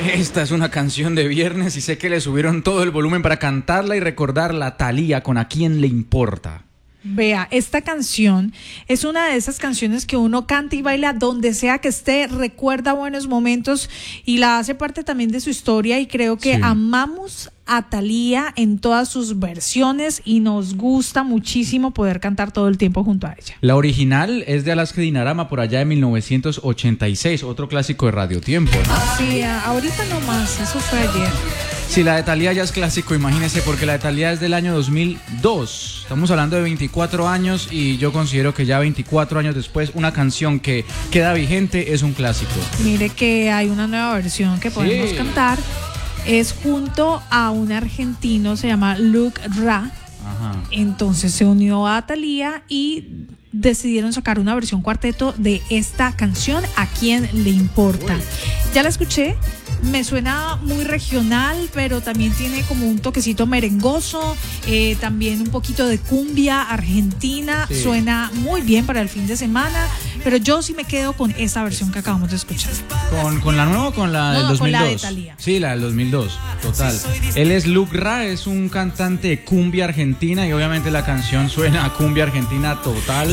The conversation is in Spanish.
Esta es una canción de viernes y sé que le subieron todo el volumen para cantarla y recordarla. Thalía con ¿A quién le importa? Vea, esta canción es una de esas canciones que uno canta y baila donde sea que esté, recuerda buenos momentos y la hace parte también de su historia, y creo que amamos a Thalía en todas sus versiones y nos gusta muchísimo poder cantar todo el tiempo junto a ella. La original es de Alaska Dinarama por allá de 1986, otro clásico de Radio Tiempo, ¿no? Sí, ahorita no más, eso fue ayer. Si la de Thalía ya es clásico, imagínese, porque la de Thalía es del año 2002. Estamos hablando de 24 años y yo considero que ya 24 años después, una canción que queda vigente es un clásico. Mire que hay una nueva versión que podemos cantar. Es junto a un argentino, se llama Luke Ra. Ajá. Entonces se unió a Thalía y decidieron sacar una versión cuarteto de esta canción, ¿A quién le importa? Ya la escuché, me suena muy regional, pero también tiene como un toquecito merengoso, también un poquito de cumbia argentina, suena muy bien para el fin de semana, pero yo sí me quedo con esa versión que acabamos de escuchar. ¿Con la nueva o con la del 2002? Con la de Thalía. Sí, la del 2002, total. Él es Luke Ra, es un cantante de cumbia argentina y obviamente la canción suena a cumbia argentina total.